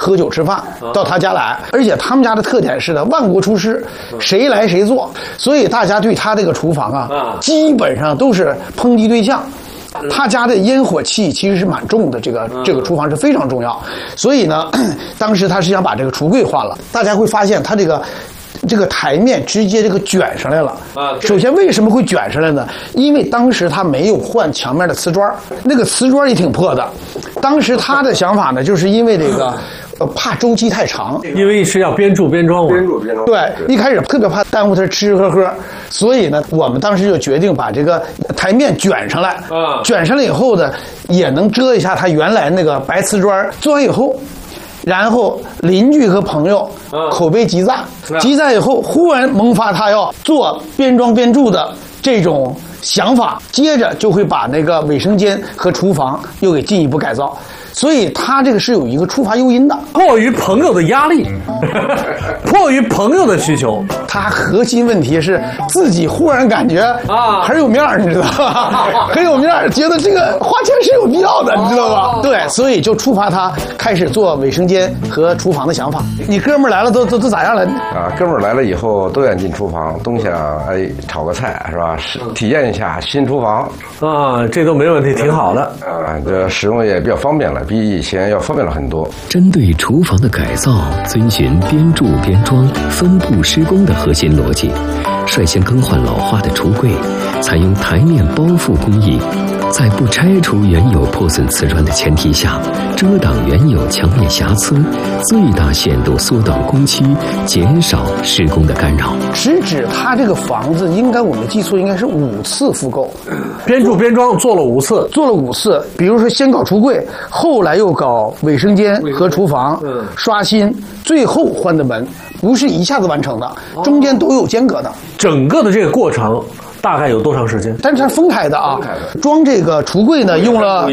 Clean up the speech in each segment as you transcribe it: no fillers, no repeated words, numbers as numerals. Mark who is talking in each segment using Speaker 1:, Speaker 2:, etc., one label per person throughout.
Speaker 1: 喝酒吃饭，到他家来。而且他们家的特点是呢，万国厨师，谁来谁做，所以大家对他这个厨房啊，基本上都是抨击对象。他家的烟火气其实是蛮重的，这个厨房是非常重要。所以呢，当时他是想把这个橱柜换了。大家会发现他这个台面直接这个卷上来了啊！首先为什么会卷上来呢？因为当时他没有换墙面的瓷砖，那个瓷砖也挺破的。当时他的想法呢，就是因为这个怕周期太长，
Speaker 2: 因为是要边住边装嘛。
Speaker 1: 对，一开始特别怕耽误他吃吃喝喝，所以呢，我们当时就决定把这个台面卷上来啊，卷上来以后呢，也能遮一下他原来那个白瓷砖。做完以后。然后邻居和朋友口碑极赞，极赞以后忽然萌发他要做边装边住的这种想法，接着就会把那个卫生间和厨房又给进一步改造。所以他这个是有一个触发诱因的，
Speaker 2: 迫于朋友的压力，迫于朋友的需求。
Speaker 1: 他核心问题是自己忽然感觉啊很有面儿，你知道吧？很有面儿，觉得这个花钱是有必要的，你知道吧？对，所以就触发他开始做卫生间和厨房的想法。你哥们儿来了都咋样了？
Speaker 3: 啊，哥们儿来了以后都愿进厨房，东想炒个菜是吧？体验一下新厨房
Speaker 2: 啊，这都没问题，挺好的
Speaker 3: 啊，这使用也比较方便了。比以前要方便了很多。
Speaker 4: 针对厨房的改造，遵循边住边装、分步施工的核心逻辑，率先更换老化的橱柜，采用台面包覆工艺，在不拆除原有破损瓷砖的前提下，遮挡原有墙面瑕疵，最大限度缩短工期，减少施工的干扰。
Speaker 1: 直指他这个房子应该我没记错，应该是5次复购，
Speaker 2: 边住边装做了5次，
Speaker 1: 比如说先搞橱柜，后来又搞卫生间和厨房，刷新，最后换的门，不是一下子完成的，中间都有间隔的。
Speaker 2: 整个的这个过程大概有多长时间？
Speaker 1: 但是它分开的啊，装这个橱柜呢用了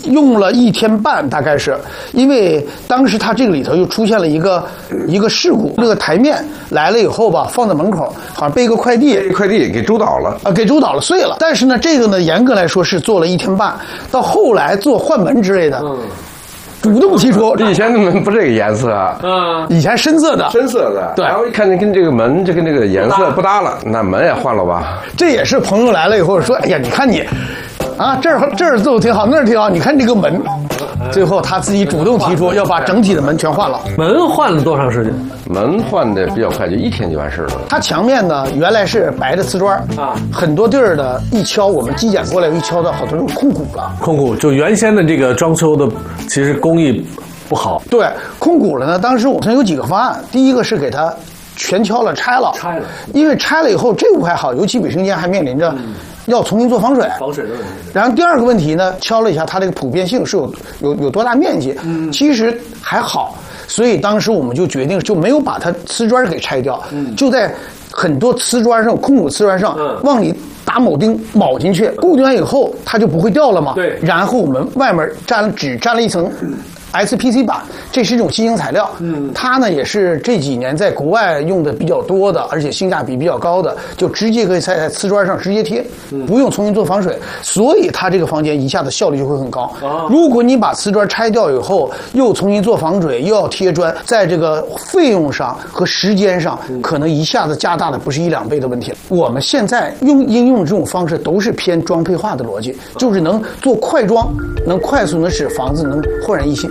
Speaker 1: 1天半，大概是因为当时它这个里头又出现了一个事故，这个台面来了以后吧，放在门口，好像被一个快递
Speaker 3: 给周倒了
Speaker 1: 啊，给周倒了，碎了。但是呢，这个呢严格来说是做了1天半，到后来做换门之类的。主动提出，
Speaker 3: 以前的门不这个颜色啊，
Speaker 1: 以前深色的，对，
Speaker 3: 然后一看跟这个门跟这个颜色不搭了，那门也换了吧。
Speaker 1: 这也是朋友来了以后说，哎呀，你看你，啊这儿做的挺好，那儿挺好，你看这个门，最后他自己主动提出要把整体的门全换了。
Speaker 2: 门换了多长时间？
Speaker 3: 门换的比较快，就1天就完事了。
Speaker 1: 它墙面呢原来是白的瓷砖啊，很多地儿的一敲，我们机检过来一敲到好多是控骨了。
Speaker 2: 控骨就原先的这个装修的其实工艺不好。
Speaker 1: 对，控骨了呢，当时我们有几个方案，第一个是给它全敲了拆了，因为拆了以后这不还好，尤其卫生间还面临着要重新做防水的问题。然后第二个问题呢，敲了一下它这个普遍性是有多大面积，其实还好。所以当时我们就决定就没有把它瓷砖给拆掉，就在很多瓷砖上控骨瓷砖上往里打铆钉铆进去，固定完以后它就不会掉了嘛。
Speaker 2: 对。
Speaker 1: 然后我们外面只沾了一层SPC 板，这是一种新型材料。它呢也是这几年在国外用的比较多的，而且性价比比较高的，就直接可以在瓷砖上直接贴，不用重新做防水，所以它这个房间一下子效率就会很高。如果你把瓷砖拆掉以后，又重新做防水，又要贴砖，在这个费用上和时间上，可能一下子加大的不是1、2倍的问题了。我们现在应用这种方式都是偏装配化的逻辑，就是能做快装，能快速的使房子能焕然一新。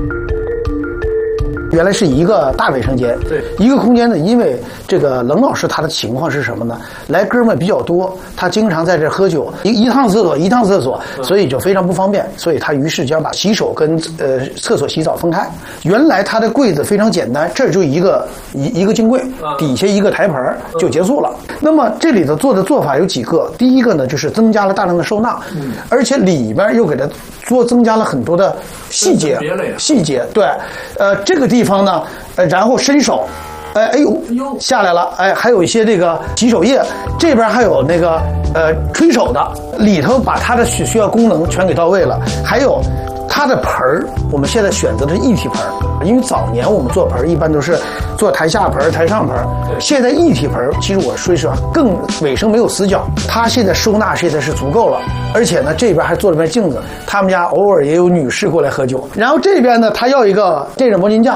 Speaker 1: 原来是一个大卫生间，对，一个空间呢，因为这个冷老师他的情况是什么呢？来哥们比较多，他经常在这喝酒，一趟厕所，所以就非常不方便，所以他于是就要把洗手跟厕所洗澡分开。原来他的柜子非常简单，这就一个金柜，底下一个台盆就结束了。那么这里头做法有几个，第一个呢就是增加了大量的收纳，而且里边又给它增加了很多的细节，对，这个地方呢，然后伸手，哎呦下来了，还有一些这个洗手液，这边还有那个吹手的，里头把它的需要功能全给到位了，还有它的盆儿，我们现在选择的是一体盆儿，因为早年我们做盆儿一般都是做台下盆儿、台上盆儿，现在一体盆儿，其实我说实话更卫生，没有死角，它现在收纳现在是足够了，而且呢这边还做了面镜子，他们家偶尔也有女士过来喝酒，然后这边呢他要一个这种毛巾架。